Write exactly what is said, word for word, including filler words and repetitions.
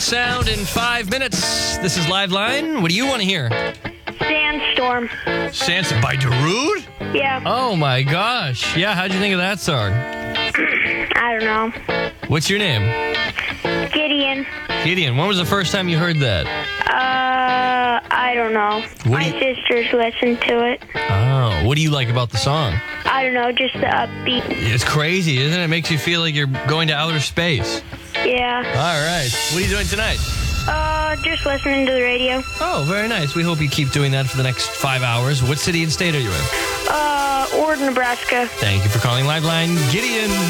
Sound in five minutes. This is Live Line. What do you want to hear? Sandstorm. Sandstorm by Darude? Yeah. Oh my gosh. Yeah, how'd you think of that song? I don't know. What's your name? Gideon. Gideon. When was the first time you heard that? Uh, I don't know. What My do you- sisters listened to it. Oh, what do you like about the song? I don't know, just the upbeat. It's crazy, isn't it? It makes you feel like you're going to outer space. Yeah. All right. What are you doing tonight? Uh, just listening to the radio. Oh, very nice. We hope you keep doing that for the next five hours. What city and state are you in? Uh, Ord, Nebraska. Thank you for calling Live Line, Gideon.